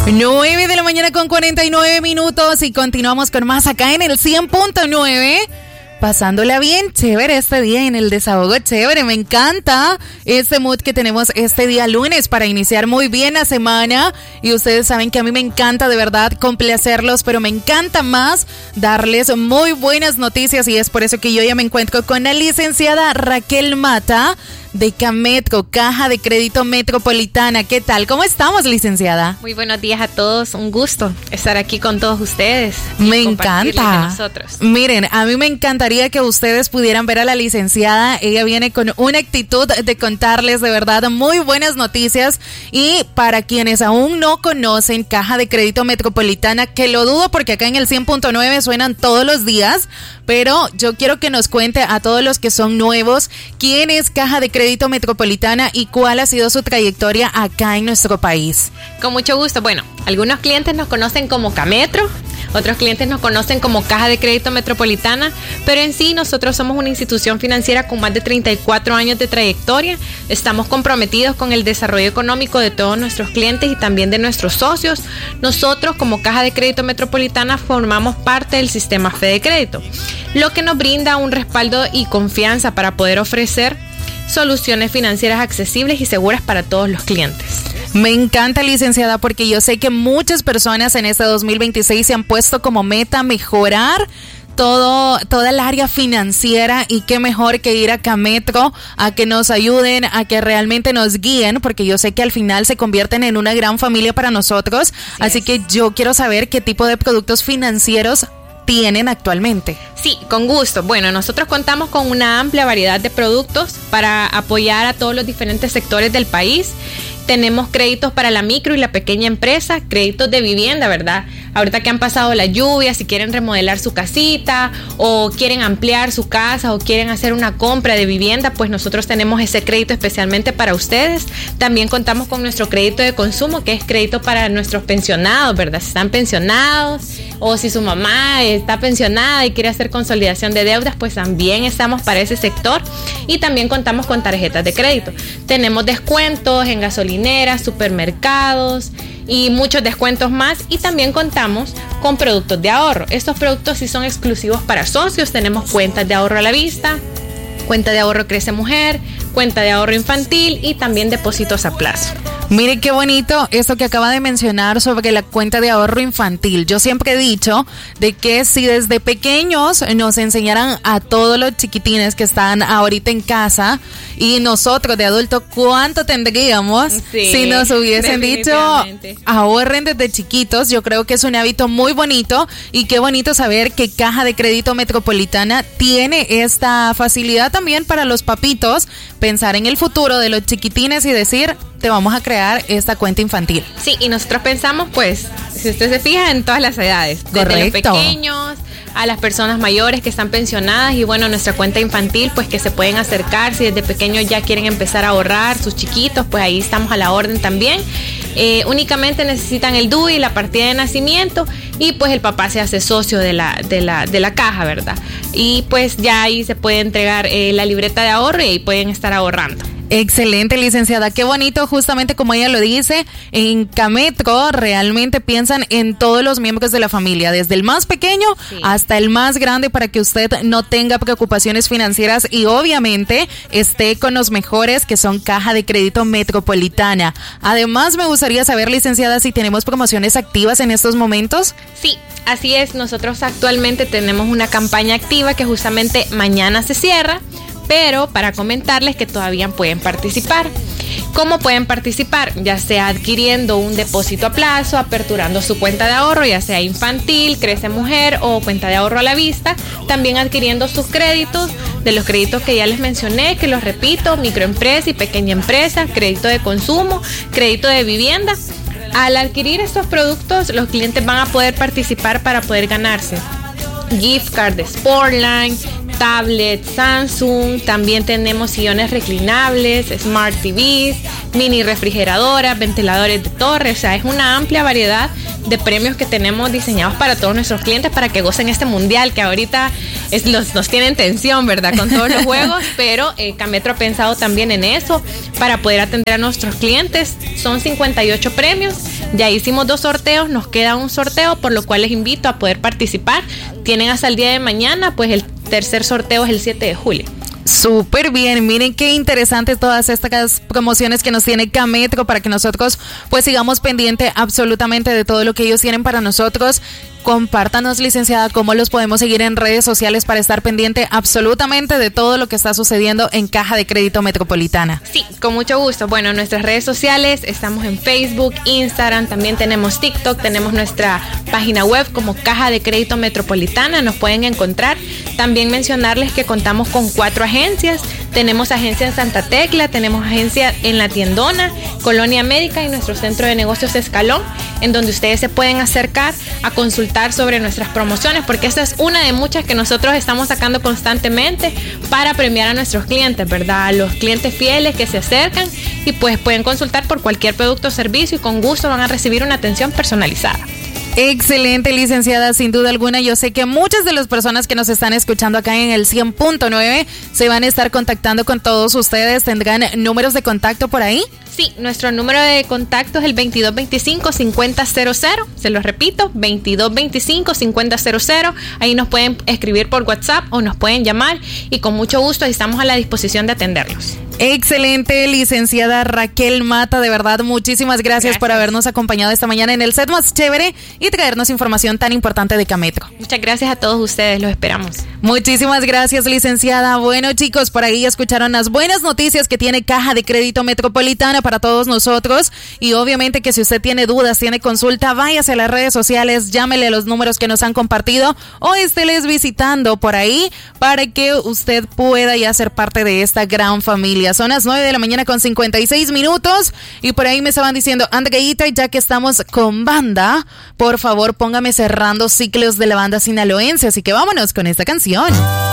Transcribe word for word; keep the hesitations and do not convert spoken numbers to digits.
nueve de la mañana con cuarenta y nueve minutos y continuamos con más acá en el cien punto nueve. Pasándola bien, chévere este día en el desahogo, chévere, me encanta este mood que tenemos este día lunes para iniciar muy bien la semana. Y ustedes saben que a mí me encanta de verdad complacerlos, pero me encanta más darles muy buenas noticias, y es por eso que yo ya me encuentro con la licenciada Raquel Mata de Cametro, Caja de Crédito Metropolitana. ¿Qué tal? ¿Cómo estamos, licenciada? Muy buenos días a todos, un gusto estar aquí con todos ustedes. Me encanta. Nosotros. Miren, a mí me encantaría que ustedes pudieran ver a la licenciada. Ella viene con una actitud de contarles de verdad muy buenas noticias. Y para quienes aún no conocen Caja de Crédito Metropolitana, que lo dudo porque acá en el cien punto nueve suenan todos los días, pero yo quiero que nos cuente a todos los que son nuevos quién es Caja de Crédito Metropolitana y cuál ha sido su trayectoria acá en nuestro país. Con mucho gusto. Bueno, algunos clientes nos conocen como Cametro, otros clientes nos conocen como Caja de Crédito Metropolitana, pero en sí nosotros somos una institución financiera con más de treinta y cuatro años de trayectoria. Estamos comprometidos con el desarrollo económico de todos nuestros clientes y también de nuestros socios. Nosotros como Caja de Crédito Metropolitana formamos parte del sistema Fede Crédito, lo que nos brinda un respaldo y confianza para poder ofrecer soluciones financieras accesibles y seguras para todos los clientes. Me encanta, licenciada, porque yo sé que muchas personas en este dos mil veintiséis se han puesto como meta mejorar todo, toda el área financiera, y qué mejor que ir a Cametro a que nos ayuden, a que realmente nos guíen, porque yo sé que al final se convierten en una gran familia para nosotros. Sí, así es. Que yo quiero saber qué tipo de productos financieros tienen actualmente. Sí, con gusto. Bueno, nosotros contamos con una amplia variedad de productos para apoyar a todos los diferentes sectores del país. Tenemos créditos para la micro y la pequeña empresa, créditos de vivienda, ¿verdad? Ahorita que han pasado las lluvias, si quieren remodelar su casita o quieren ampliar su casa o quieren hacer una compra de vivienda, pues nosotros tenemos ese crédito especialmente para ustedes. También contamos con nuestro crédito de consumo, que es crédito para nuestros pensionados, ¿verdad? Si están pensionados o si su mamá está pensionada y quiere hacer consolidación de deudas, pues también estamos para ese sector. Y también contamos con tarjetas de crédito. Tenemos descuentos en gasolineras, supermercados y muchos descuentos más, y también contamos con productos de ahorro. Estos productos sí son exclusivos para socios. Tenemos cuentas de ahorro a la vista, cuenta de ahorro Crece Mujer, cuenta de ahorro infantil y también depósitos a plazo. Mire qué bonito esto que acaba de mencionar sobre la cuenta de ahorro infantil. Yo siempre he dicho de que si desde pequeños nos enseñaran a todos los chiquitines que están ahorita en casa, y nosotros de adultos, ¿cuánto tendríamos sí, si nos hubiesen dicho ahorren desde chiquitos? Yo creo que es un hábito muy bonito, y qué bonito saber que Caja de Crédito Metropolitana tiene esta facilidad también para los papitos, pensar en el futuro de los chiquitines y decir, te vamos a crear esta cuenta infantil. Sí, y nosotros pensamos, pues, si usted se fija, en todas las edades. Desde Correcto. Los pequeños a las personas mayores que están pensionadas, y bueno, nuestra cuenta infantil, pues que se pueden acercar si desde pequeños ya quieren empezar a ahorrar, sus chiquitos, pues ahí estamos a la orden también. Eh, únicamente necesitan el D U I, la partida de nacimiento, y pues el papá se hace socio de la, de la, de la caja, ¿verdad? Y pues ya ahí se puede entregar eh, la libreta de ahorro y ahí pueden estar ahorrando. Excelente, licenciada, qué bonito, justamente como ella lo dice, en Cametro realmente piensan en todos los miembros de la familia, desde el más pequeño sí. hasta el más grande, para que usted no tenga preocupaciones financieras y obviamente esté con los mejores, que son Caja de Crédito Metropolitana. Además, me gustaría saber, licenciada, si tenemos promociones activas en estos momentos. Sí, así es, nosotros actualmente tenemos una campaña activa que justamente mañana se cierra, pero para comentarles que todavía pueden participar. ¿Cómo pueden participar? Ya sea adquiriendo un depósito a plazo, aperturando su cuenta de ahorro, ya sea infantil, Crece Mujer o cuenta de ahorro a la vista, también adquiriendo sus créditos, de los créditos que ya les mencioné, que los repito, microempresa y pequeña empresa, crédito de consumo, crédito de vivienda. Al adquirir estos productos, los clientes van a poder participar para poder ganarse gift card de Sportline, tablet Samsung, también tenemos sillones reclinables, Smart T Vs, mini refrigeradoras, ventiladores de torre, o sea, es una amplia variedad de premios que tenemos diseñados para todos nuestros clientes para que gocen este mundial que ahorita es, los, nos tiene en tensión, ¿verdad? Con todos los juegos, pero eh, Cametro ha pensado también en eso para poder atender a nuestros clientes. Son cincuenta y ocho premios, ya hicimos dos sorteos, nos queda un sorteo, por lo cual les invito a poder participar. Tienen hasta el día de mañana, pues el tercer sorteo es el siete de julio. Súper bien, miren qué interesante todas estas promociones que nos tiene Cametro para que nosotros pues sigamos pendiente absolutamente de todo lo que ellos tienen para nosotros. Compártanos, licenciada, cómo los podemos seguir en redes sociales para estar pendiente absolutamente de todo lo que está sucediendo en Caja de Crédito Metropolitana. Sí, con mucho gusto. Bueno, en nuestras redes sociales estamos en Facebook, Instagram, también tenemos TikTok, tenemos nuestra página web como Caja de Crédito Metropolitana, nos pueden encontrar. También mencionarles que contamos con cuatro agencias. Tenemos agencia en Santa Tecla, tenemos agencia en La Tiendona, Colonia América y nuestro centro de negocios Escalón, en donde ustedes se pueden acercar a consultar sobre nuestras promociones, porque esta es una de muchas que nosotros estamos sacando constantemente para premiar a nuestros clientes, ¿verdad? A los clientes fieles que se acercan y pues pueden consultar por cualquier producto o servicio y con gusto van a recibir una atención personalizada. Excelente, licenciada, sin duda alguna. Yo sé que muchas de las personas que nos están escuchando acá en el cien punto nueve se van a estar contactando con todos ustedes. ¿Tendrán números de contacto por ahí? Sí, nuestro número de contacto es el veintidós veinticinco cincuenta cero cero. Se lo repito, veintidós veinticinco cincuenta cero cero. Ahí nos pueden escribir por WhatsApp o nos pueden llamar y con mucho gusto estamos a la disposición de atenderlos. Excelente, licenciada Raquel Mata, de verdad, muchísimas gracias, gracias por habernos acompañado esta mañana en el set más chévere y traernos información tan importante de Cametro. Muchas gracias a todos ustedes, los esperamos. Muchísimas gracias, licenciada. Bueno, chicos, por ahí escucharon las buenas noticias que tiene Caja de Crédito Metropolitana para todos nosotros y obviamente que si usted tiene dudas, tiene consulta, váyase a las redes sociales, llámele a los números que nos han compartido o estéles visitando por ahí para que usted pueda ya ser parte de esta gran familia. Son las nueve de la mañana con cincuenta y seis minutos y por ahí me estaban diciendo, Andreita, ya que estamos con banda, por favor póngame Cerrando Ciclos de la banda sinaloense, así que vámonos con esta canción.